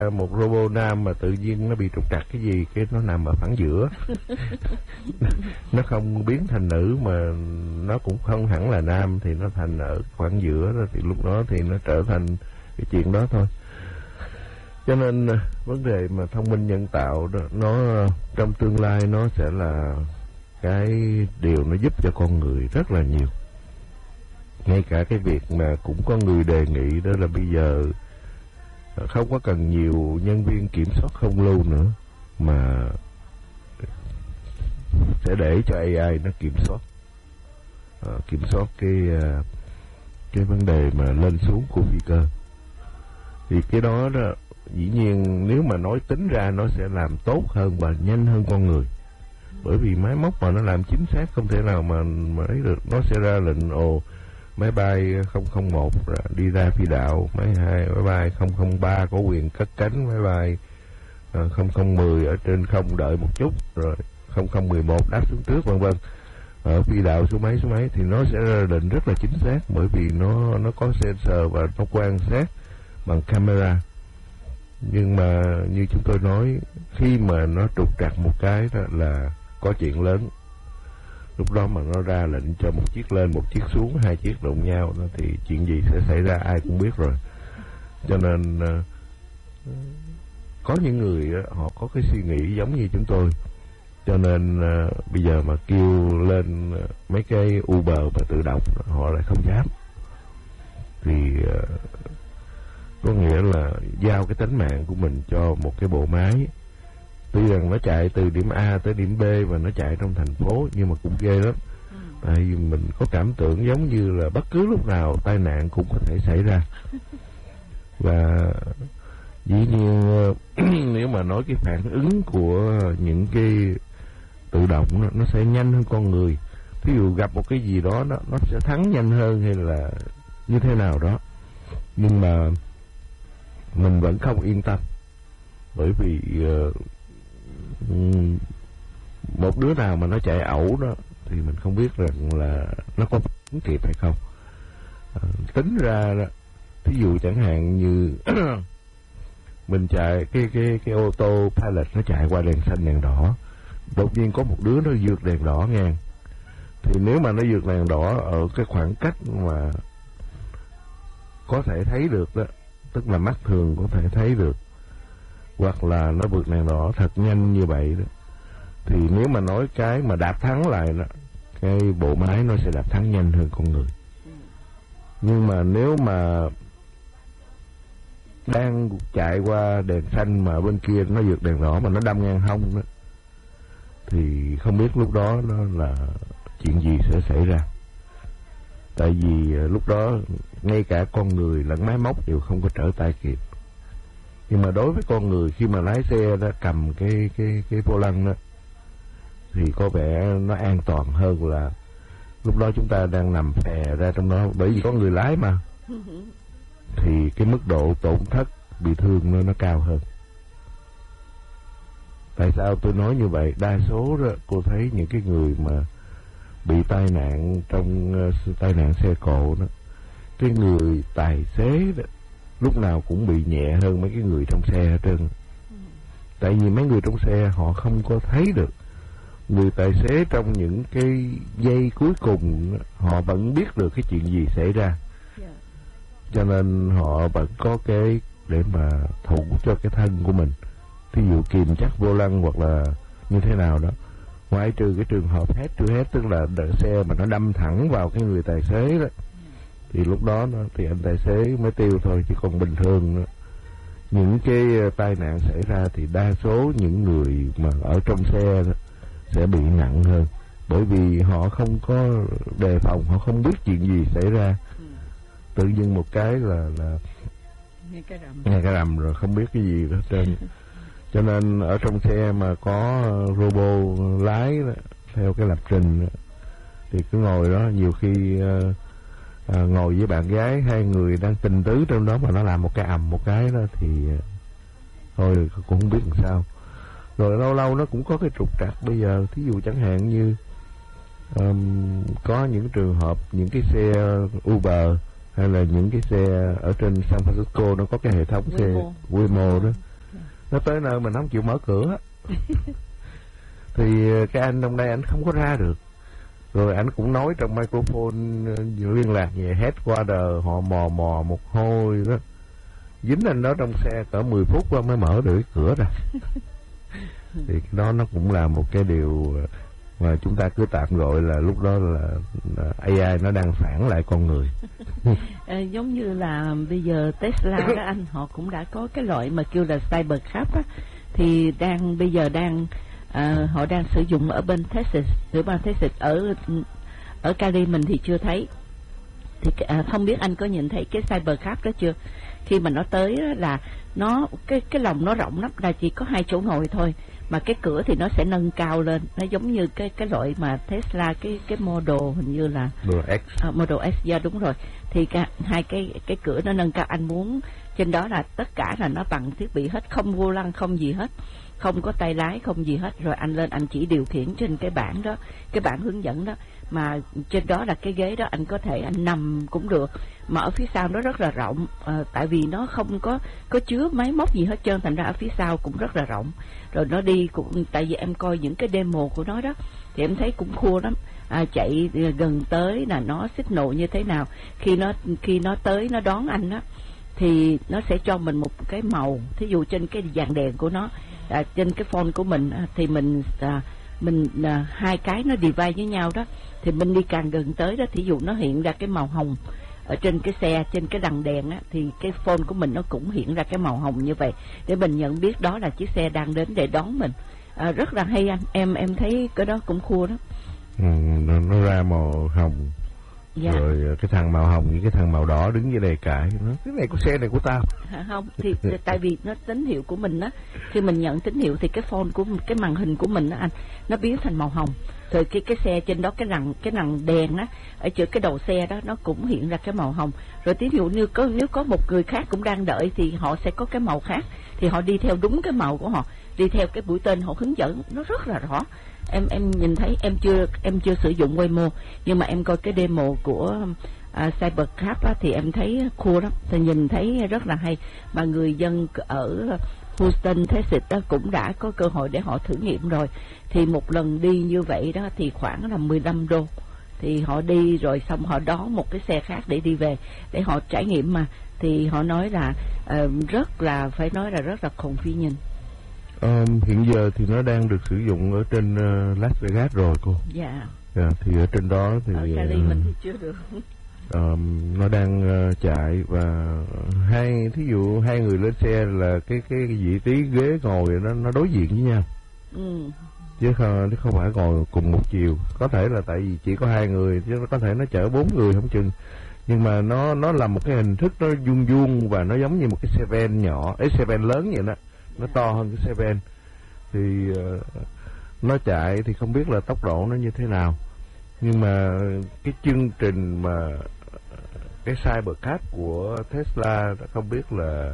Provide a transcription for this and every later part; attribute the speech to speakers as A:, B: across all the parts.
A: một robot nam mà tự nhiên nó bị trục trặc cái gì, cái nó nằm ở phẳng giữa. Nó không biến thành nữ mà nó cũng không hẳn là nam, thì nó thành ở khoảng giữa đó, thì lúc đó thì nó trở thành cái chuyện đó thôi. Cho nên vấn đề mà thông minh nhân tạo đó, nó trong tương lai nó sẽ là cái điều nó giúp cho con người rất là nhiều. Ngay cả cái việc mà cũng có người đề nghị đó là bây giờ không có cần nhiều nhân viên kiểm soát không lưu nữa, mà sẽ để cho AI nó kiểm soát cái vấn đề mà lên xuống của phi cơ. Thì cái đó đó dĩ nhiên nếu mà nói tính ra nó sẽ làm tốt hơn và nhanh hơn con người, bởi vì máy móc mà nó làm chính xác không thể nào mà ấy được. Nó sẽ ra lệnh máy bay 001 đi ra phi đạo, máy bay 003 có quyền cất cánh, máy bay 0010 ở trên không đợi một chút, rồi 0011 đáp xuống trước, vân vân, ở phi đạo số mấy thì nó sẽ ra lệnh rất là chính xác, bởi vì nó có sensor và nó quan sát bằng camera. Nhưng mà như chúng tôi nói, khi mà nó trục trặc một cái đó là có chuyện lớn. Lúc đó mà nó ra lệnh cho một chiếc lên một chiếc xuống, hai chiếc đụng nhau đó, thì chuyện gì sẽ xảy ra ai cũng biết rồi. Cho nên có những người họ có cái suy nghĩ giống như chúng tôi, cho nên bây giờ mà kêu lên mấy cái Uber và tự động họ lại không dám. Thì có nghĩa là giao cái tính mạng của mình cho một cái bộ máy, tuy rằng nó chạy từ điểm A tới điểm B và nó chạy trong thành phố, nhưng mà cũng ghê lắm. Tại vì mình có cảm tưởng giống như là bất cứ lúc nào tai nạn cũng có thể xảy ra. Và dĩ nhiên nếu mà nói cái phản ứng của những cái tự động nó sẽ nhanh hơn con người. Ví dụ gặp một cái gì đó nó sẽ thắng nhanh hơn hay là như thế nào đó, nhưng mà mình vẫn không yên tâm, bởi vì một đứa nào mà nó chạy ẩu đó thì mình không biết rằng là nó có phản kịp hay không. Tính ra đó, thí dụ chẳng hạn như mình chạy cái ô tô pilot nó chạy qua đèn xanh đèn đỏ, đột nhiên có một đứa nó vượt đèn đỏ ngang, thì nếu mà nó vượt đèn đỏ ở cái khoảng cách mà có thể thấy được đó, tức là mắt thường có thể thấy được, hoặc là nó vượt đèn đỏ thật nhanh như vậy đó, thì nếu mà nói cái mà đạp thắng lại đó, cái bộ máy nó sẽ đạp thắng nhanh hơn con người. Nhưng mà nếu mà đang chạy qua đèn xanh mà bên kia nó vượt đèn đỏ mà nó đâm ngang hông đó, thì không biết lúc đó nó là chuyện gì sẽ xảy ra. Tại vì lúc đó ngay cả con người lẫn máy móc đều không có trở tay kịp. Nhưng mà đối với con người, khi mà lái xe đó cầm cái vô lăng đó, thì có vẻ nó an toàn hơn là lúc đó chúng ta đang nằm phè ra trong đó, bởi vì có người lái mà, thì cái mức độ tổn thất bị thương nó cao hơn. Tại sao tôi nói như vậy? Đa số đó, cô thấy những cái người mà bị tai nạn trong tai nạn xe cộ đó, cái người tài xế đó, lúc nào cũng bị nhẹ hơn mấy cái người trong xe hết trơn. Tại vì mấy người trong xe họ không có thấy được. Người tài xế trong những cái giây cuối cùng họ vẫn biết được cái chuyện gì xảy ra, cho nên họ vẫn có cái để mà thủ cho cái thân của mình. Ví dụ kìm chắc vô lăng hoặc là như thế nào đó, ngoại trừ cái trường hợp head to head, tức là đợi xe mà nó đâm thẳng vào cái người tài xế đó, thì lúc đó thì anh tài xế mới tiêu thôi. Chứ còn bình thường đó, những cái tai nạn xảy ra thì đa số những người mà ở trong xe đó sẽ bị nặng hơn, bởi vì họ không có đề phòng, họ không biết chuyện gì xảy ra. Tự nhiên một cái là nghe cái rầm rồi không biết cái gì hết trơn. Cho nên ở trong xe mà có robot lái đó, theo cái lập trình đó, thì cứ ngồi đó, nhiều khi ngồi với bạn gái, hai người đang tình tứ trong đó mà nó làm một cái ầm một cái đó thì thôi cũng không biết làm sao. Rồi lâu lâu nó cũng có cái trục trặc. Bây giờ thí dụ chẳng hạn như có những trường hợp những cái xe Uber hay là những cái xe ở trên San Francisco nó có cái hệ thống xe Waymo đó, Nó tới nơi mà nó không chịu mở cửa thì cái anh trong đây anh không có ra được. Rồi anh cũng nói trong microphone liên lạc về headquarter, họ mò một hồi đó, dính anh đó trong xe cỡ 10 phút qua mới mở được cái cửa ra. Thì đó nó cũng là một cái điều mà chúng ta cứ tạm gọi là lúc đó là AI nó đang phản lại con người.
B: Giống như là bây giờ Tesla đó anh, họ cũng đã có cái loại mà kêu là Cybertruck á, thì bây giờ họ đang sử dụng ở bên Texas, ở Cali mình thì chưa thấy. Thì không biết anh có nhìn thấy cái Cybertruck đó chưa? Khi mà nó tới là nó cái lòng nó rộng lắm, là chỉ có 2 chỗ ngồi thôi, mà cái cửa thì nó sẽ nâng cao lên, nó giống như cái loại mà Tesla cái model hình như là Model X, dạ đúng rồi. Thì hai cái cửa nó nâng cao, anh muốn trên đó là tất cả là nó bằng thiết bị hết, không vô lăng không gì hết, không có tay lái không gì hết. Rồi anh lên anh chỉ điều khiển trên cái bảng đó, cái bảng hướng dẫn đó, mà trên đó là cái ghế đó anh có thể anh nằm cũng được, mà ở phía sau nó rất là rộng, tại vì nó không có chứa máy móc gì hết trơn, thành ra ở phía sau cũng rất là rộng. Rồi nó đi cũng, tại vì em coi những cái demo của nó đó thì em thấy cũng khua lắm, chạy gần tới là nó signal như thế nào, khi nó tới nó đón anh đó thì nó sẽ cho mình một cái màu, thí dụ trên cái dàn đèn của nó, trên cái phone của mình thì mình hai cái nó divide với nhau đó, thì mình đi càng gần tới đó, thí dụ nó hiện ra cái màu hồng ở trên cái xe, trên cái đằng đèn á, thì cái phone của mình nó cũng hiện ra cái màu hồng như vậy để mình nhận biết đó là chiếc xe đang đến để đón mình. Rất là hay anh, em thấy cái đó cũng khua đó.
A: Nó ra màu hồng. Dạ. Rồi cái thằng màu hồng với cái thằng màu đỏ đứng dưới đây cãi, cái này của xe này của tao.
B: Không, thì tại vì nó tín hiệu của mình á, khi mình nhận tín hiệu thì cái phone của cái màn hình của mình á anh, nó biến thành màu hồng. Rồi cái xe trên đó, cái lằn đèn á, ở chỗ cái đầu xe đó nó cũng hiện ra cái màu hồng. Rồi ví dụ như nếu có một người khác cũng đang đợi thì họ sẽ có cái màu khác, thì họ đi theo đúng cái màu của họ, đi theo cái mũi tên họ hướng dẫn, nó rất là rõ. Em nhìn thấy, em chưa sử dụng Waymo, nhưng mà em coi cái demo của Cybertruck á, thì em thấy cool lắm, thì nhìn thấy rất là hay. Mà người dân ở Houston, Texas đó cũng đã có cơ hội để họ thử nghiệm rồi. Thì một lần đi như vậy đó thì khoảng là $15, thì họ đi rồi xong họ đón một cái xe khác để đi về, để họ trải nghiệm mà. Thì họ nói là rất là, phải nói là rất là convenient.
A: Hiện giờ thì nó đang được sử dụng ở trên Las Vegas rồi cô.
B: Dạ.
A: Thì ở trên đó thì
B: ở Cali mình thì chưa được.
A: Nó đang chạy, và thí dụ hai người lên xe là cái vị trí ghế ngồi nó đối diện với nhau. Chứ không phải ngồi cùng một chiều. Có thể là tại vì chỉ có 2 người, chứ có thể nó chở 4 người không chừng. Nhưng mà nó là một cái hình thức nó vuông vuông, và nó giống như một cái xe van nhỏ, xe van lớn vậy đó. Nó to hơn cái xe ben. Thì nó chạy thì không biết là tốc độ nó như thế nào. Nhưng mà cái chương trình mà cái Cybertruck của Tesla không biết là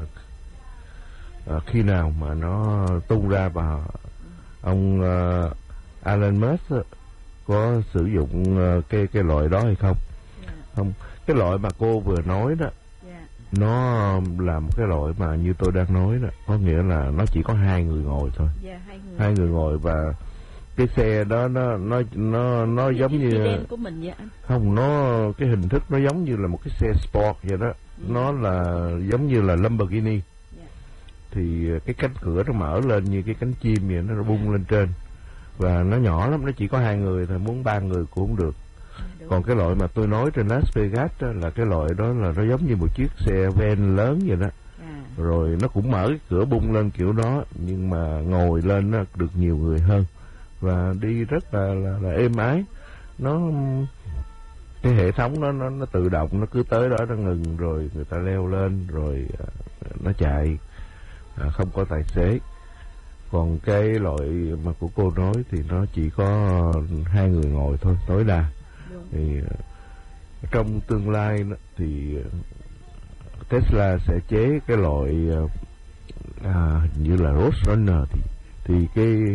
A: khi nào mà nó tung ra, và ông Elon Musk có sử dụng cái loại đó hay không. Không, cái loại mà cô vừa nói đó, nó là một cái loại mà như tôi đang nói đó, có nghĩa là nó chỉ có 2 người ngồi thôi. Hai người ngồi, và cái xe đó nó giống như
B: của mình vậy anh?
A: Không, cái hình thức nó giống như là một cái xe sport vậy đó. Nó là giống như là Lamborghini. Thì cái cánh cửa nó mở lên như cái cánh chim vậy, nó bung lên trên, và nó nhỏ lắm, nó chỉ có 2 người thôi, muốn 3 người cũng không được. Còn cái loại mà tôi nói trên Las Vegas đó, là cái loại đó là nó giống như một chiếc xe van lớn vậy đó. Rồi nó cũng mở cái cửa bung lên kiểu đó, nhưng mà ngồi lên nó được nhiều người hơn, và đi rất là êm ái. Cái hệ thống nó tự động, nó cứ tới đó nó ngừng, rồi người ta leo lên, rồi nó chạy, không có tài xế. Còn cái loại mà của cô nói thì nó chỉ có 2 người ngồi thôi, tối đa. Thì trong tương lai thì Tesla sẽ chế cái loại hình như là Roadrunner, thì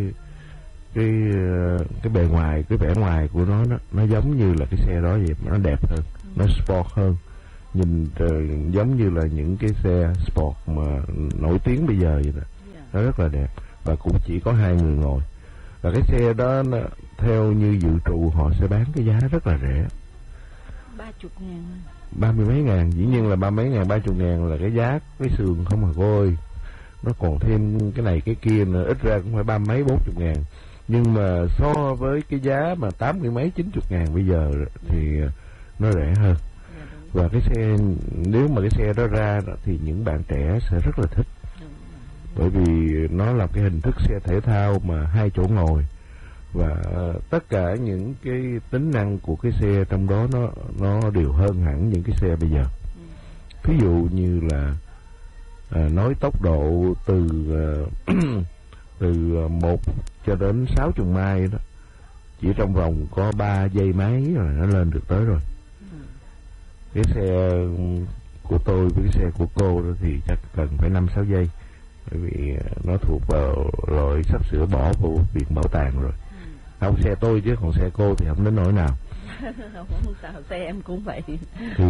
A: cái bề ngoài, cái vẻ ngoài của nó giống như là cái xe đó vậy, mà nó đẹp hơn, nó sport hơn, nhìn giống như là những cái xe sport mà nổi tiếng bây giờ vậy đó. nó rất là đẹp, và cũng chỉ có 2 người ngồi. Và cái xe đó theo như dự trù họ sẽ bán cái giá rất là rẻ,
B: 30.000,
A: 30 mấy ngàn. Dĩ nhiên là 30 mấy ngàn, 30 ngàn là cái giá cái sườn không mà cô ơi, nó còn thêm cái này cái kia nữa, ít ra cũng phải 30 mấy 40 ngàn. Nhưng mà so với cái giá mà 80 mấy 90 ngàn bây giờ thì nó rẻ hơn. Và cái xe, nếu mà cái xe đó ra thì những bạn trẻ sẽ rất là thích, bởi vì nó là cái hình thức xe thể thao mà 2 chỗ ngồi, và tất cả những cái tính năng của cái xe trong đó nó đều hơn hẳn những cái xe bây giờ. Ví dụ như là nói tốc độ từ từ 1 cho đến 60 mai đó, chỉ trong vòng có 3 giây mấy rồi nó lên được tới rồi. Cái xe của tôi với cái xe của cô đó thì chắc cần phải 5-6 giây, bởi vì nó thuộc vào loại sắp sửa bỏ vào viện bảo tàng rồi. Không, xe tôi chứ còn xe cô thì không đến nỗi nào.
B: Không sao, xe em cũng vậy.
A: Thì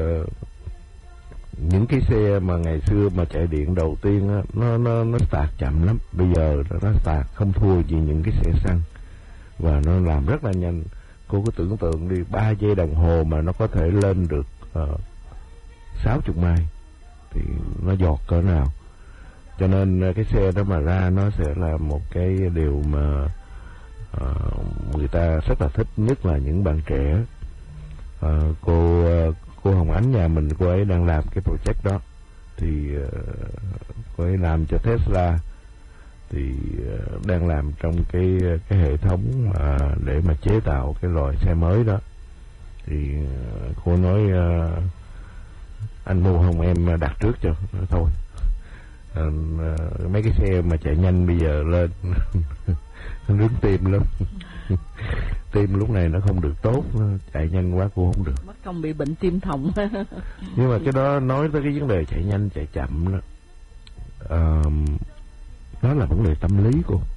A: những cái xe mà ngày xưa mà chạy điện đầu tiên á, nó start chậm lắm. Bây giờ nó start không thua gì những cái xe xăng, và nó làm rất là nhanh. Cô cứ tưởng tượng đi, 3 giây đồng hồ mà nó có thể lên được 60 mai thì nó giọt cỡ nào. Cho nên cái xe đó mà ra nó sẽ là một cái điều mà người ta rất là thích, nhất là những bạn trẻ. Cô Hồng Ánh nhà mình, cô ấy đang làm cái project đó, thì cô ấy làm cho Tesla, thì đang làm trong cái hệ thống để mà chế tạo cái loại xe mới đó. Thì cô nói anh mua không, em đặt trước cho. Nói thôi, mấy cái xe mà chạy nhanh bây giờ lên nó đứng tim lắm. Tim lúc này nó không được tốt, nó chạy nhanh quá cô không được,
B: mất công bị bệnh tim thòng.
A: Nhưng mà cái đó nói tới cái vấn đề chạy nhanh chạy chậm đó, đó là vấn đề tâm lý cô.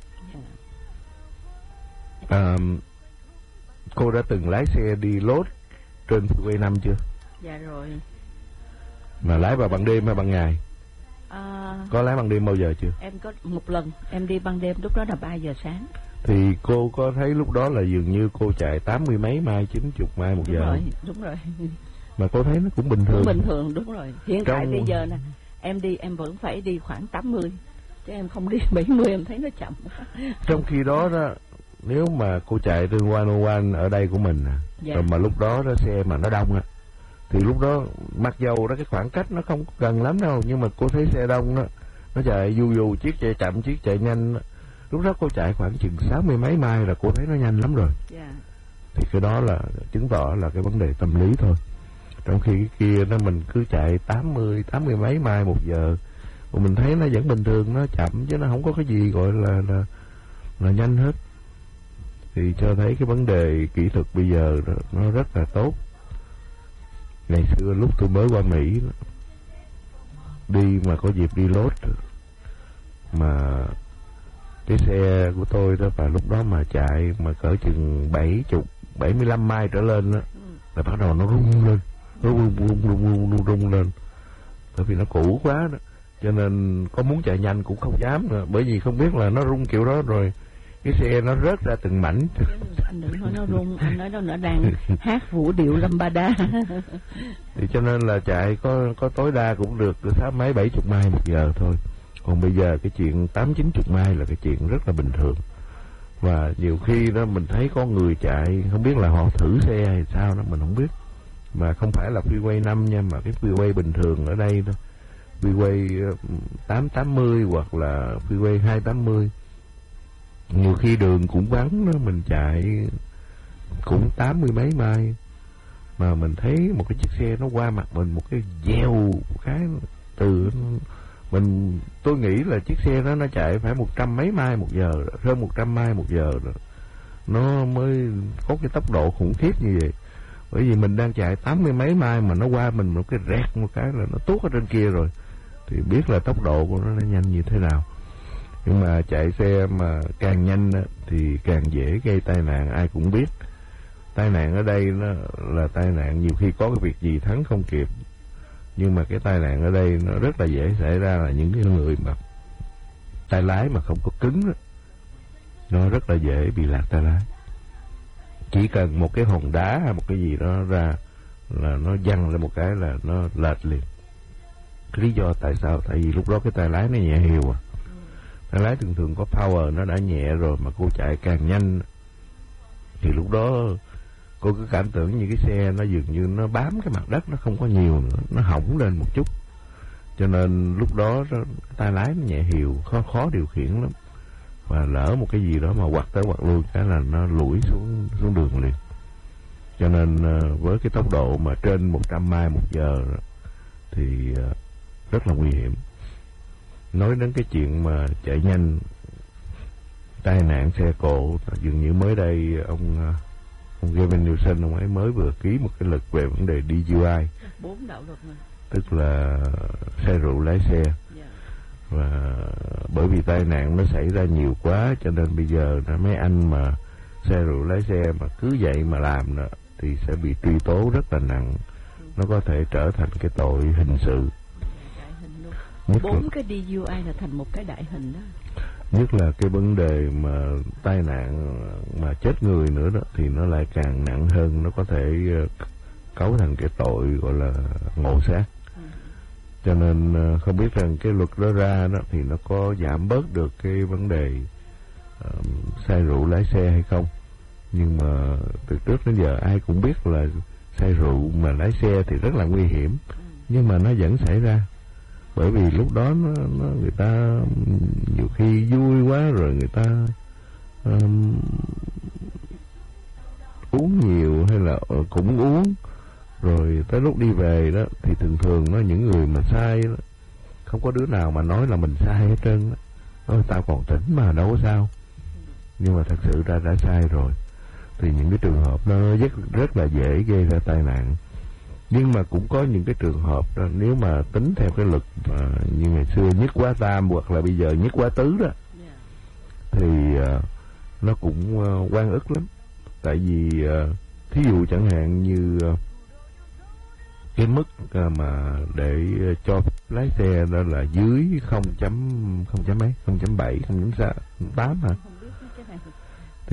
A: Cô đã từng lái xe đi lốt trên freeway 5 chưa?
B: Dạ rồi.
A: Mà lái vào ban đêm hay ban ngày? Có lái ban đêm bao giờ chưa?
B: Em có một lần em đi ban đêm, lúc đó là 3 giờ sáng.
A: Thì cô có thấy lúc đó là dường như cô chạy 80 mấy mai, 90 mai một giờ?
B: Đúng rồi.
A: Mà cô thấy nó cũng bình thường.
B: Cũng bình thường, đúng rồi. Hiện tại bây giờ nè, em đi em vẫn phải đi khoảng 80, chứ em không đi 70 em thấy nó chậm.
A: Trong khi đó đó, nếu mà cô chạy trên 101 ở đây của mình rồi mà lúc đó đó xe mà nó đông thì lúc đó mặc dầu đó cái khoảng cách nó không gần lắm đâu, nhưng mà cô thấy xe đông đó, nó chạy dù chiếc chạy chậm chiếc chạy nhanh đó. Lúc đó cô chạy khoảng chừng 60 mấy mai là cô thấy nó nhanh lắm rồi. Thì cái đó là chứng tỏ là cái vấn đề tâm lý thôi. Trong khi cái kia đó mình cứ chạy 80 mấy mai một giờ, và mình thấy nó vẫn bình thường, nó chậm chứ nó không có cái gì gọi là nhanh hết. Thì cho thấy cái vấn đề kỹ thuật bây giờ đó, nó rất là tốt. Ngày xưa lúc tôi mới qua Mỹ đi mà có dịp đi lốt, mà cái xe của tôi đó, và lúc đó mà chạy mà cỡ chừng 75 mai trở lên đó, là bắt đầu nó rung lên, nó rung lên, bởi vì nó cũ quá đó, cho nên có muốn chạy nhanh cũng không dám nữa, bởi vì không biết là nó rung kiểu đó rồi cái xe nó rớt ra từng mảnh.
B: Anh đừng nói nó rung, anh nói nó đang hát vũ điệu lambada.
A: Thì cho nên là chạy có tối đa cũng được 60 mấy 70 mai một giờ thôi. Còn bây giờ cái chuyện 80-90 mai là cái chuyện rất là bình thường. Và nhiều khi đó mình thấy có người chạy, không biết là họ thử xe hay sao đó mình không biết, mà không phải là freeway 5 nha, mà cái freeway bình thường ở đây đó, freeway 880 hoặc là freeway 280, nhiều khi đường cũng vắng đó, mình chạy cũng 80 mấy mai mà mình thấy một cái chiếc xe nó qua mặt mình một cái gieo một cái từ mình, tôi nghĩ là chiếc xe đó nó chạy phải 100 mấy mai một giờ, hơn 100 mai một giờ rồi nó mới có cái tốc độ khủng khiếp như vậy. Bởi vì mình đang chạy 80 mấy mai mà nó qua mình một cái rẹt một cái là nó tuốt ở trên kia rồi, thì biết là tốc độ của nó nhanh như thế nào. Nhưng mà chạy xe mà càng nhanh thì càng dễ gây tai nạn, ai cũng biết. Tai nạn ở đây nó là tai nạn, nhiều khi có cái việc gì thắng không kịp, nhưng mà cái tai nạn ở đây nó rất là dễ xảy ra là những cái người mà tay lái mà không có cứng đó, nó rất là dễ bị lạc tay lái. Chỉ cần một cái hòn đá hay một cái gì đó ra là nó văng lên một cái là nó lệch liền. Lý do tại sao? Tại vì lúc đó cái tay lái nó nhẹ hiu à. Tay lái thường thường có power, nó đã nhẹ rồi mà cô chạy càng nhanh thì lúc đó cô cứ cảm tưởng như cái xe nó dường như nó bám cái mặt đất, nó không có nhiều nữa, nó hỏng lên một chút. Cho nên lúc đó tay lái nó nhẹ hiu, khó điều khiển lắm. Và lỡ một cái gì đó mà quặt tới quặt lui cái là nó lủi xuống đường liền. Cho nên với cái tốc độ mà trên 100 mai một giờ thì rất là nguy hiểm. Nói đến cái chuyện mà chạy nhanh, tai nạn xe cộ, dường như mới đây ông Gavin Newsom, ông ấy mới vừa ký một cái luật về vấn đề DUI,
B: 4 đạo luật mà.
A: tức là say rượu lái xe. Và bởi vì tai nạn nó xảy ra nhiều quá, cho nên bây giờ mấy anh mà say rượu lái xe mà cứ vậy mà làm đó, thì sẽ bị truy tố rất là nặng. Nó có thể trở thành cái tội hình sự.
B: Bốn cái DUI là thành một cái đại hình đó.
A: Nhất là cái vấn đề mà tai nạn mà chết người nữa đó thì nó lại càng nặng hơn, nó có thể cấu thành cái tội gọi là ngộ sát. Cho nên không biết rằng cái luật đó ra đó thì nó có giảm bớt được cái vấn đề say rượu lái xe hay không. Nhưng mà từ trước đến giờ ai cũng biết là say rượu mà lái xe thì rất là nguy hiểm, nhưng mà nó vẫn xảy ra. Bởi vì lúc đó người ta nhiều khi vui quá rồi người ta uống nhiều hay là cũng uống, rồi tới lúc đi về đó thì thường nó những người mà sai đó, không có đứa nào mà nói là mình sai hết trơn. Nói tao còn tỉnh mà đâu có sao. Nhưng mà thật sự ra đã sai rồi thì những cái trường hợp nó rất là dễ gây ra tai nạn. Nhưng mà cũng có những cái trường hợp đó, nếu mà tính theo cái luật như ngày xưa nhất quá tam hoặc là bây giờ nhất quá tứ đó, thì nó cũng oan ức lắm. Tại vì thí dụ chẳng hạn như cái mức mà để cho lái xe đó là dưới 0.7, 0.8 hả? Thì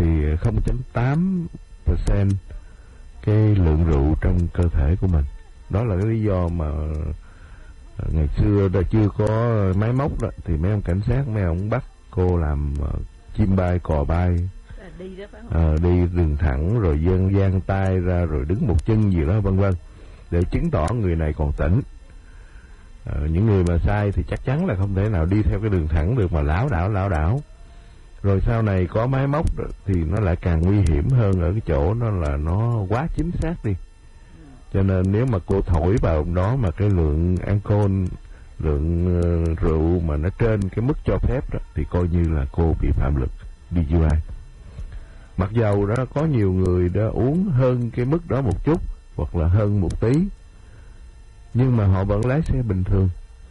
A: 0.8% cái lượng rượu trong cơ thể của mình. Đó là cái lý do mà ngày xưa đó chưa có máy móc đó thì mấy ông cảnh sát, mấy ông bắt cô làm chim bay cò bay, đi đường thẳng rồi dang tay ra rồi đứng một chân gì đó vân vân, để chứng tỏ người này còn tỉnh. Những người mà sai thì chắc chắn là không thể nào đi theo cái đường thẳng được mà lảo đảo. Rồi sau này có máy móc thì nó lại càng nguy hiểm hơn ở cái chỗ nó là nó quá chính xác đi. Cho nên nếu mà cô thổi vào đó mà cái lượng alcohol, lượng rượu mà nó trên cái mức cho phép đó, thì coi như là cô bị phạm luật DUI. Mặc dầu đó có nhiều người đã uống hơn cái mức đó một chút hoặc là hơn một tí, nhưng mà họ vẫn lái xe bình thường.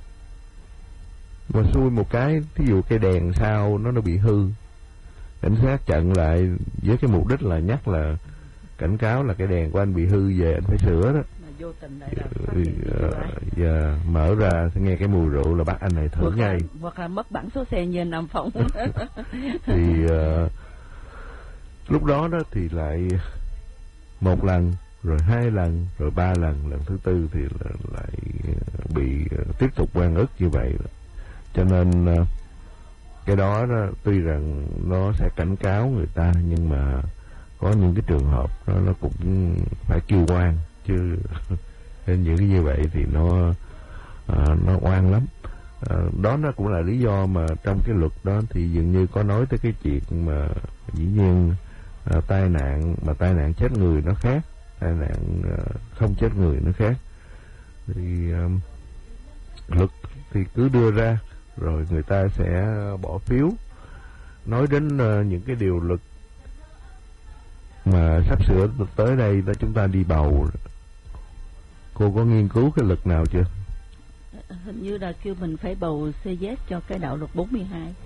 A: Mà xui một cái, thí dụ cái đèn sau nó bị hư, cảnh sát chặn lại với cái mục đích là nhắc là cảnh cáo là cái đèn của anh bị hư, về anh phải sửa đó.
B: Mà vô tình lại
A: là mở ra nghe cái mùi rượu là bắt anh này thử ngay.
B: Hoặc là mất bản số xe như anh Nam Phong.
A: Thì lúc đó thì lại một lần, rồi 2 lần, rồi 3 lần, lần thứ 4 thì lại bị tiếp tục oan ức như vậy. Cho nên cái đó tuy rằng nó sẽ cảnh cáo người ta, nhưng mà có những cái trường hợp nó cũng phải kêu oan chứ. Nên những cái như vậy thì nó oan lắm. Đó nó cũng là lý do mà trong cái luật đó thì dường như có nói tới cái chuyện mà dĩ nhiên tai nạn chết người nó khác, tai nạn không chết người nó khác. Thì luật thì cứ đưa ra rồi người ta sẽ bỏ phiếu. Nói đến những cái điều luật mà sắp sửa tới đây đó, chúng ta đi bầu, cô có nghiên cứu cái luật nào chưa?
B: Hình như là kêu mình phải bầu CZ cho cái đạo luật 42.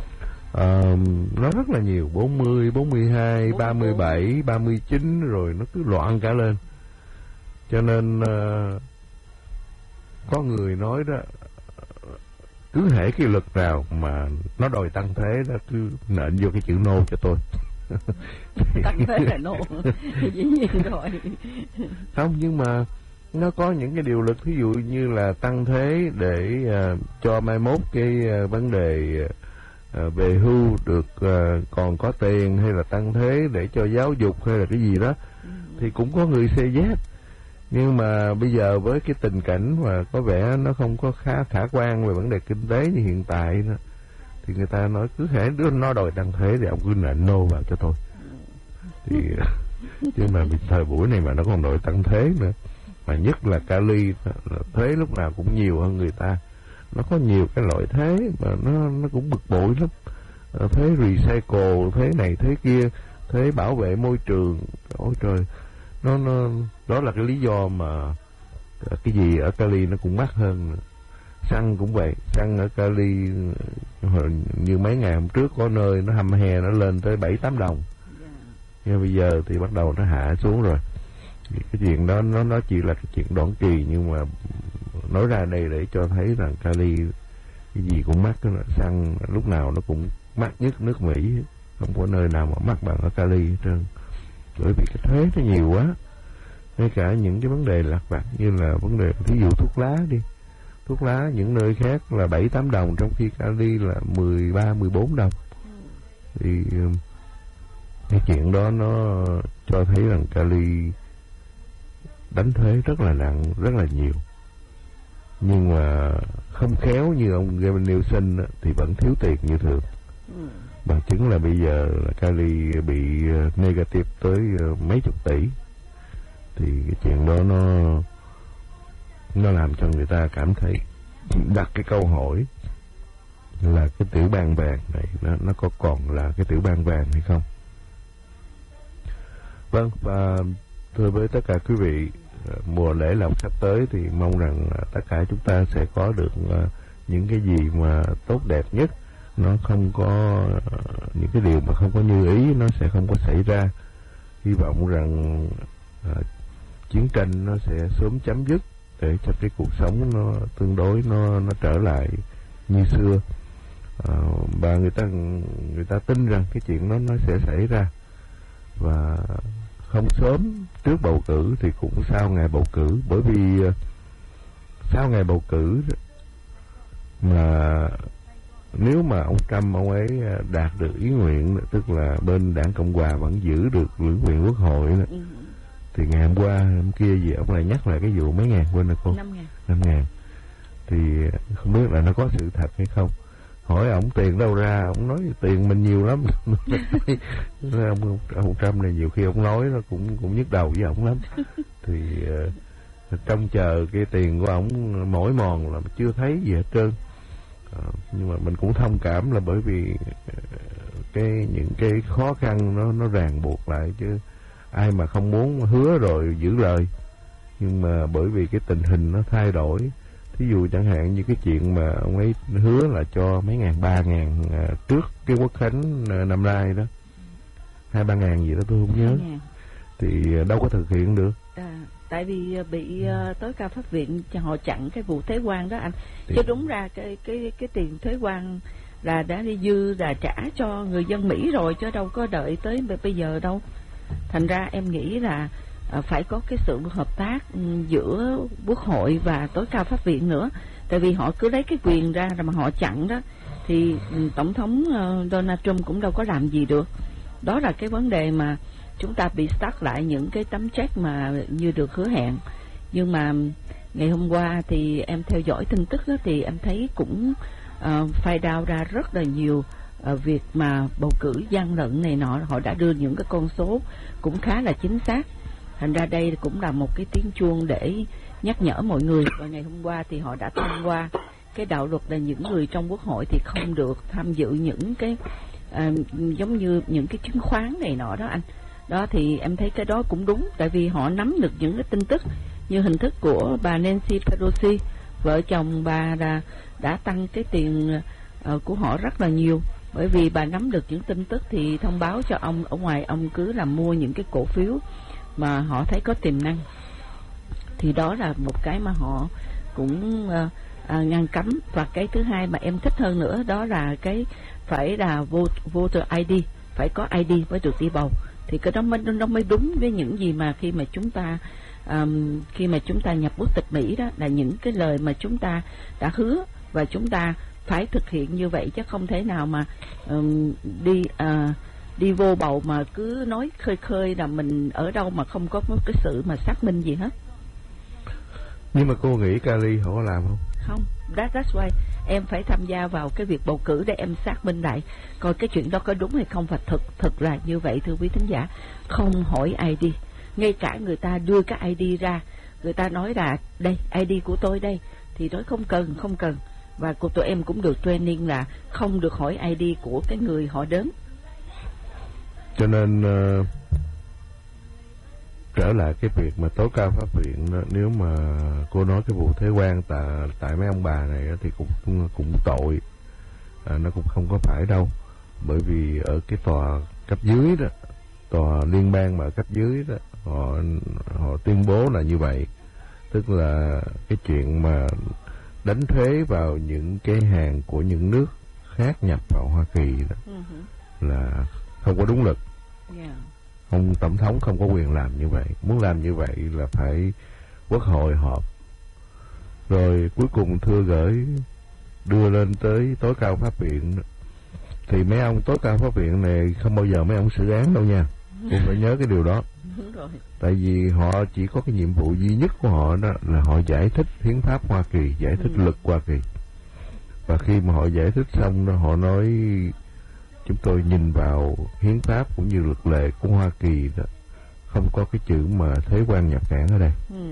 A: Nó rất là nhiều, 40, 42, 37, 39, rồi nó cứ loạn cả lên. Cho nên có người nói đó, cứ hễ cái luật nào mà nó đòi tăng thế đó cứ nện vô cái chữ no cho tôi.
B: Tăng thế là no. Dĩ nhiên rồi.
A: Không, nhưng mà nó có những cái điều luật, ví dụ như là tăng thế để cho mai mốt cái vấn đề về hưu được còn có tiền, hay là tăng thế để cho giáo dục hay là cái gì đó, thì cũng có người say yes. Nhưng mà bây giờ với cái tình cảnh mà có vẻ nó không có khả quan về vấn đề kinh tế như hiện tại đó, thì người ta nói cứ hễ đứa nó đòi tăng thế thì ông cứ nện no vào cho tôi. Thì chứ mà thời buổi này mà nó còn đòi tăng thế nữa, mà nhất là Cali thuế lúc nào cũng nhiều hơn người ta. Nó có nhiều cái loại thuế mà nó cũng bực bội lắm. Thuế recycle, thuế này thuế kia, thuế bảo vệ môi trường. Ôi trời, nó đó là cái lý do mà cái gì ở Cali nó cũng mắc hơn. Xăng cũng vậy, xăng ở Cali như mấy ngày hôm trước có nơi nó hăm he nó lên tới 7-8 đồng. Nhưng bây giờ thì bắt đầu nó hạ xuống rồi. Cái chuyện đó nó chỉ là cái chuyện đoạn kỳ, nhưng mà nói ra đây để cho thấy rằng Cali cái gì cũng mắc. Xăng lúc nào nó cũng mắc nhất nước Mỹ, không có nơi nào mà mắc bằng ở Cali hết trơn. Bởi vì cái thuế nó nhiều quá. Ngay cả những cái vấn đề lặt vặt như là vấn đề thí dụ thuốc lá đi, thuốc lá những nơi khác là 7-8 đồng, trong khi Cali là 13-14 đồng. Thì cái chuyện đó nó cho thấy rằng Cali đánh thuế rất là nặng, rất là nhiều. Nhưng mà không khéo như ông Gavin Newsom thì vẫn thiếu tiền như thường. Bằng chứng là bây giờ là Cali bị negative tới mấy chục tỷ. Thì cái chuyện đó nó làm cho người ta cảm thấy đặt cái câu hỏi là cái tiểu bang vàng này nó có còn là cái tiểu bang vàng hay không. Vâng, và thưa với tất cả quý vị, mùa lễ lộc sắp tới thì mong rằng tất cả chúng ta sẽ có được những cái gì mà tốt đẹp nhất. Nó không có những cái điều mà không có như ý nó sẽ không có xảy ra. Hy vọng rằng chiến tranh nó sẽ sớm chấm dứt để cho cái cuộc sống nó tương đối nó trở lại như xưa. Và người ta tin rằng cái chuyện đó nó sẽ xảy ra, và không sớm trước bầu cử thì cũng sau ngày bầu cử. Bởi vì sau ngày bầu cử mà nếu mà ông Trump ông ấy đạt được ý nguyện, tức là bên đảng Cộng hòa vẫn giữ được lưỡng viện quốc hội đó, thì ngày hôm qua hôm kia gì ông lại nhắc lại cái vụ mấy ngàn, quên rồi cô, 5.000. Thì không biết là nó có sự thật hay không. Hỏi ổng tiền đâu ra, ổng nói tiền mình nhiều lắm. ông Trump này nhiều khi ông nói nó cũng nhức đầu với ổng lắm. Thì trông chờ cái tiền của ổng mỏi mòn là chưa thấy gì hết trơn. Nhưng mà mình cũng thông cảm là bởi vì những cái khó khăn nó ràng buộc lại, chứ ai mà không muốn hứa rồi giữ lời. Nhưng mà bởi vì cái tình hình nó thay đổi, thí dụ chẳng hạn như cái chuyện mà ông ấy hứa là cho mấy ngàn, 3.000 trước cái Quốc khánh năm nay đó, 2-3 ngàn gì đó tôi không nhớ, thì đâu có thực hiện được.
B: Tại vì bị tối cao pháp viện họ chặn cái vụ thuế quan đó anh. Chứ đúng ra cái tiền thuế quan là đã đi dư là trả cho người dân Mỹ rồi, chứ đâu có đợi tới bây giờ đâu. Thành ra em nghĩ là phải có cái sự hợp tác giữa Quốc hội và tối cao pháp viện nữa. Tại vì họ cứ lấy cái quyền ra mà họ chặn đó, thì Tổng thống Donald Trump cũng đâu có làm gì được. Đó là cái vấn đề mà chúng ta bị stuck lại những cái tấm check mà như được hứa hẹn. Nhưng mà ngày hôm qua thì em theo dõi tin tức đó, thì em thấy cũng find out ra rất là nhiều việc mà bầu cử gian lận này nọ. Họ đã đưa những cái con số cũng khá là chính xác. Thành ra đây cũng là một cái tiếng chuông để nhắc nhở mọi người. Và ngày hôm qua thì họ đã thông qua cái đạo luật là những người trong Quốc hội thì không được tham dự những cái giống như những cái chứng khoán này nọ đó anh. Đó thì em thấy cái đó cũng đúng, tại vì họ nắm được những cái tin tức như hình thức của bà Nancy Pelosi, vợ chồng bà đã tăng cái tiền của họ rất là nhiều. Bởi vì bà nắm được những tin tức thì thông báo cho ông, ở ngoài ông cứ làm mua những cái cổ phiếu mà họ thấy có tiềm năng. Thì đó là một cái mà họ cũng ngăn cấm. Và cái thứ hai mà em thích hơn nữa đó là cái phải là voter ID, phải có ID mới được đi bầu. Thì cái đó nó mới đúng với những gì mà khi mà chúng ta nhập quốc tịch Mỹ đó, là những cái lời mà chúng ta đã hứa và chúng ta phải thực hiện như vậy, chứ không thể nào mà đi vô bầu mà cứ nói khơi khơi là mình ở đâu mà không có cái sự mà xác minh gì hết.
A: Nhưng mà cô nghĩ Cali họ có làm không?
B: Không, that's why em phải tham gia vào cái việc bầu cử để em xác minh lại coi cái chuyện đó có đúng hay không. Và thực là như vậy thưa quý thính giả, không hỏi ID. Ngay cả người ta đưa cái ID ra, người ta nói là đây ID của tôi đây, thì nói không cần. Và của tụi em cũng được training là không được hỏi ID của cái người họ đến.
A: Cho nên trở lại cái việc mà tố cao pháp viện đó, nếu mà cô nói cái vụ thế quan tại mấy ông bà này thì cũng tội, nó cũng không có phải đâu. Bởi vì ở cái tòa cấp dưới đó, tòa liên bang mà ở cấp dưới đó, họ tuyên bố là như vậy, tức là cái chuyện mà đánh thuế vào những cái hàng của những nước khác nhập vào Hoa Kỳ đó là không có đúng luật. Ông tổng thống không có quyền làm như vậy. Muốn làm như vậy là phải quốc hội họp, rồi cuối cùng thưa gửi đưa lên tới tối cao pháp viện. Thì mấy ông tối cao pháp viện này không bao giờ mấy ông xử án đâu nha. Cô phải nhớ cái điều đó.
B: Đúng rồi.
A: Tại vì họ chỉ có cái nhiệm vụ duy nhất của họ đó là họ giải thích hiến pháp Hoa Kỳ, giải thích luật Hoa Kỳ. Và khi mà họ giải thích xong đó, họ nói chúng tôi nhìn vào hiến pháp cũng như luật lệ của Hoa Kỳ đó, không có cái chữ mà thuế quan nhập cảng ở đây.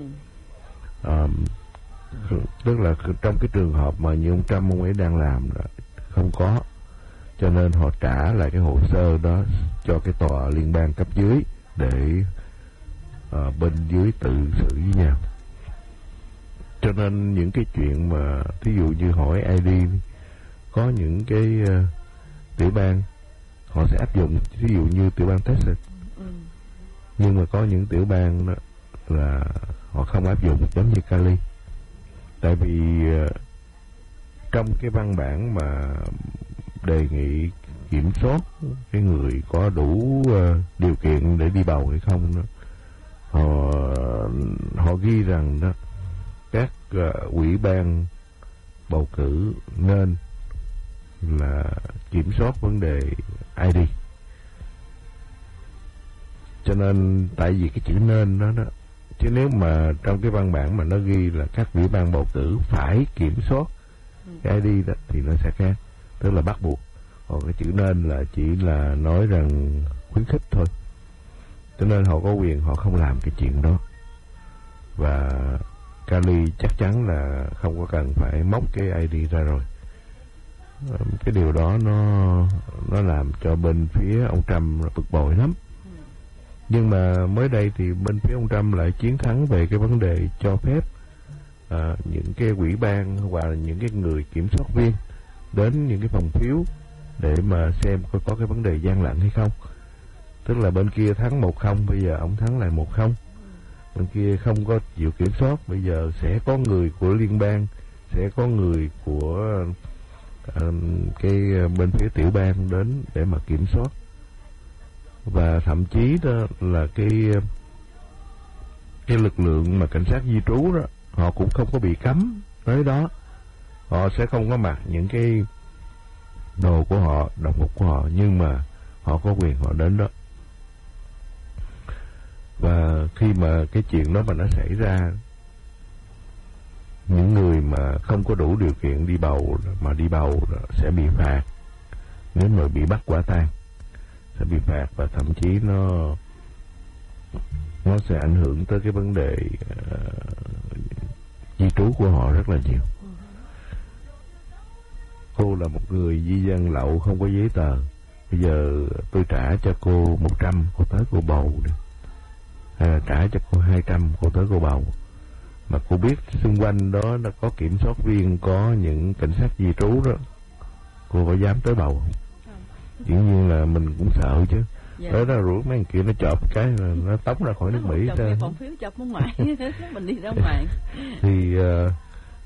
A: Tức là trong cái trường hợp mà như ông Trump ông ấy đang làm đó, không có. Cho nên họ trả lại cái hồ sơ đó cho cái tòa liên bang cấp dưới để bên dưới tự xử với nhau. Cho nên những cái chuyện mà thí dụ như hỏi ID, có những cái tiểu bang họ sẽ áp dụng, ví dụ như tiểu bang Texas. Nhưng mà có những tiểu bang đó là họ không áp dụng, giống như Cali. Tại vì trong cái văn bản mà đề nghị kiểm soát cái người có đủ điều kiện để đi bầu hay không đó, họ ghi rằng đó các ủy ban bầu cử nên là kiểm soát vấn đề ID. Cho nên tại vì cái chữ nên đó, chứ nếu mà trong cái văn bản mà nó ghi là các ủy ban bầu cử phải kiểm soát cái ID đó thì nó sẽ khác, tức là bắt buộc. Còn cái chữ nên là chỉ là nói rằng khuyến khích thôi. Cho nên họ có quyền họ không làm cái chuyện đó. Và Cali chắc chắn là không có cần phải móc cái ID ra rồi. Cái điều đó nó làm cho bên phía ông Trump bực bội lắm. Nhưng mà mới đây thì bên phía ông Trump lại chiến thắng về cái vấn đề cho phép những cái ủy ban hoặc là những cái người kiểm soát viên đến những cái phòng phiếu để mà xem có cái vấn đề gian lận hay không. Tức là bên kia thắng 1-0, bây giờ ông thắng lại 1-0. Bên kia không có chịu kiểm soát, bây giờ sẽ có người của liên bang, sẽ có người của cái bên phía tiểu bang đến để mà kiểm soát. Và thậm chí đó là cái lực lượng mà cảnh sát di trú đó, họ cũng không có bị cấm tới đó. Họ sẽ không có mặc những cái đồ của họ, đồng phục của họ, nhưng mà họ có quyền họ đến đó. Và khi mà cái chuyện đó mà nó xảy ra, những người mà không có đủ điều kiện đi bầu mà đi bầu sẽ bị phạt. Nếu mà bị bắt quả tang sẽ bị phạt, và thậm chí nó sẽ ảnh hưởng tới cái vấn đề di trú của họ rất là nhiều. Cô là một người di dân lậu không có giấy tờ, bây giờ tôi trả cho cô 100, cô tới cô bầu đi, hay là trả cho cô 200, cô tới cô bầu. Mà cô biết xung quanh đó nó có kiểm soát viên, có những cảnh sát di trú đó, cô có dám tới bầu không? Dĩ nhiên là mình cũng sợ chứ. Đó là rủ mấy thằng kia nó chộp cái là nó tống ra khỏi nước Mỹ.
B: Chộp cái phòng phiếu chộp ở ngoài mình đi ra ngoài.
A: Thì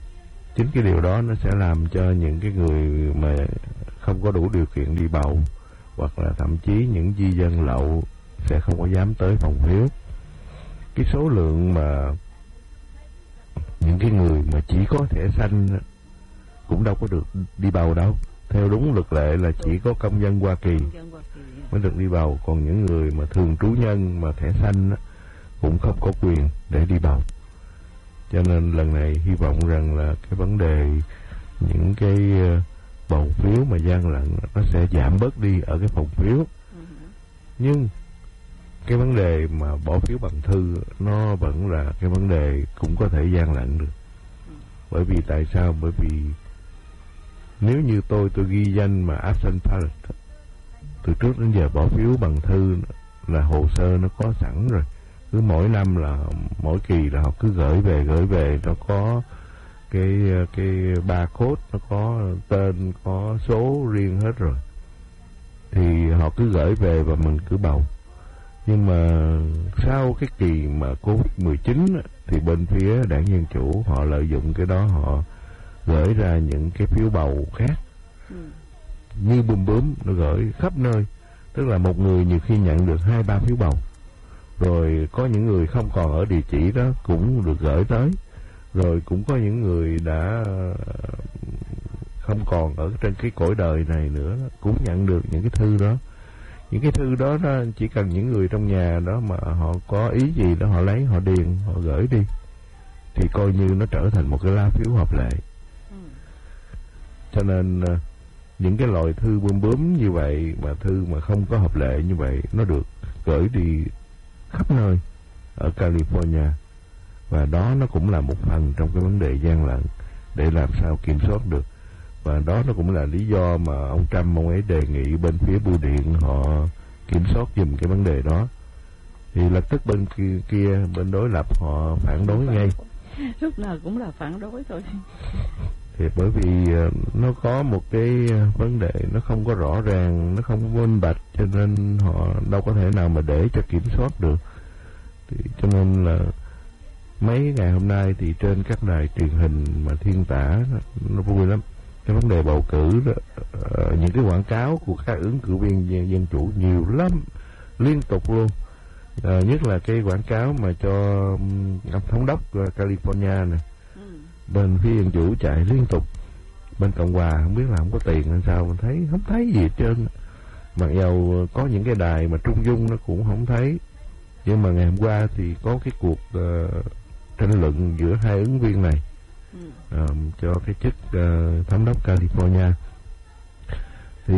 A: chính cái điều đó nó sẽ làm cho những cái người mà không có đủ điều kiện đi bầu, hoặc là thậm chí những di dân lậu sẽ không có dám tới phòng phiếu. Cái số lượng mà những cái người mà chỉ có thẻ xanh cũng đâu có được đi bầu đâu. Theo đúng luật lệ là chỉ có công dân Hoa Kỳ mới được đi bầu, còn những người mà thường trú nhân mà thẻ xanh cũng không có quyền để đi bầu. Cho nên lần này hy vọng rằng là cái vấn đề những cái bầu phiếu mà gian lận nó sẽ giảm bớt đi ở cái phòng phiếu. Nhưng cái vấn đề mà bỏ phiếu bằng thư nó vẫn là cái vấn đề cũng có thể gian lận được. Bởi vì tại sao? Bởi vì nếu như tôi ghi danh mà absent ballot, từ trước đến giờ bỏ phiếu bằng thư là hồ sơ nó có sẵn rồi. Cứ mỗi năm là mỗi kỳ là họ cứ gửi về, nó có cái barcode, nó có tên, có số riêng hết rồi. Thì họ cứ gửi về và mình cứ bầu. Nhưng mà sau cái kỳ mà Covid-19 thì bên phía đảng Dân Chủ họ lợi dụng cái đó, họ gửi ra những cái phiếu bầu khác như bùm bướm, nó gửi khắp nơi. Tức là một người nhiều khi nhận được 2-3 phiếu bầu. Rồi có những người không còn ở địa chỉ đó cũng được gửi tới. Rồi cũng có những người đã không còn ở trên cái cõi đời này nữa cũng nhận được những cái thư đó. Những cái thư đó chỉ cần những người trong nhà đó mà họ có ý gì đó họ lấy, họ điền, họ gửi đi, thì coi như nó trở thành một cái lá phiếu hợp lệ. Cho nên những cái loại thư bươm bướm như vậy, mà thư mà không có hợp lệ như vậy, nó được gửi đi khắp nơi ở California. Và đó nó cũng là một phần trong cái vấn đề gian lận để làm sao kiểm soát được. Và đó nó cũng là lý do mà ông Trump ông ấy đề nghị bên phía bưu điện họ kiểm soát giùm cái vấn đề đó. Thì lập tức bên kia bên đối lập họ phản đối ngay.
B: Lúc nào cũng là phản đối thôi.
A: Thì bởi vì nó có một cái vấn đề nó không có rõ ràng, nó không có minh bạch, cho nên họ đâu có thể nào mà để cho kiểm soát được. Thì cho nên là mấy ngày hôm nay thì trên các đài truyền hình mà thiên tả nó vui lắm. Cái vấn đề bầu cử đó, những cái quảng cáo của các ứng cử viên dân chủ nhiều lắm, liên tục luôn. Nhất là cái quảng cáo mà cho ông thống đốc California này, bên phía dân chủ chạy liên tục. Bên Cộng hòa không biết là không có tiền hay sao, mình không thấy gì hết trơn. Mặc dầu có những cái đài mà trung dung nó cũng không thấy. Nhưng mà ngày hôm qua thì có cái cuộc tranh luận giữa hai ứng viên này cho cái chức thống đốc California. Thì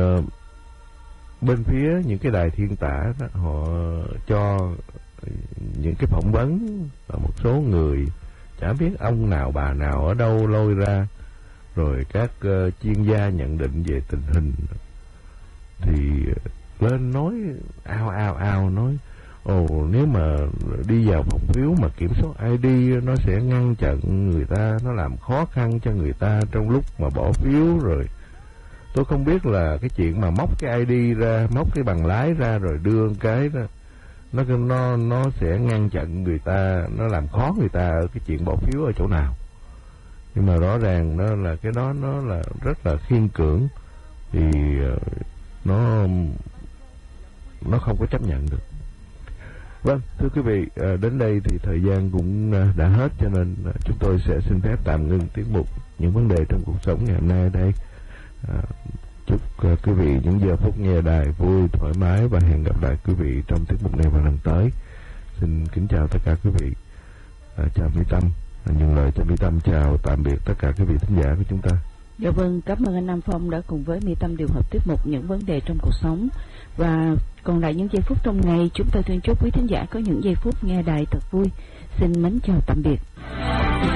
A: bên phía những cái đài thiên tả đó, họ cho những cái phỏng vấn và một số người chả biết ông nào bà nào ở đâu lôi ra, rồi các chuyên gia nhận định về tình hình, thì lên nói ao nói nếu mà đi vào phòng phiếu mà kiểm soát ID nó sẽ ngăn chặn người ta, nó làm khó khăn cho người ta trong lúc mà bỏ phiếu. Rồi tôi không biết là cái chuyện mà móc cái ID ra, móc cái bằng lái ra rồi đưa cái đó, nó sẽ ngăn chặn người ta, nó làm khó người ta ở cái chuyện bỏ phiếu ở chỗ nào. Nhưng mà rõ ràng nó là cái đó nó là rất là khiên cưỡng, thì nó không có chấp nhận được. Vâng, thưa quý vị, đến đây thì thời gian cũng đã hết, cho nên chúng tôi sẽ xin phép tạm ngưng tiết mục Những Vấn Đề Trong Cuộc Sống ngày hôm nay ở đây. Chúc quý vị những giờ phút nghe đài vui, thoải mái, và hẹn gặp lại quý vị trong tiết mục này vào lần tới. Xin kính chào tất cả quý vị. Chào Mỹ Tâm, nhận lời cho Mỹ Tâm chào tạm biệt tất cả quý vị thính giả của chúng ta.
B: Dạ vâng, cảm ơn anh Nam Phong đã cùng với Mỹ Tâm điều hợp tiết mục Những Vấn Đề Trong Cuộc Sống. Và còn lại những giây phút trong ngày, chúng tôi tuyên chúc quý thính giả có những giây phút nghe đài thật vui. Xin mến chào tạm biệt.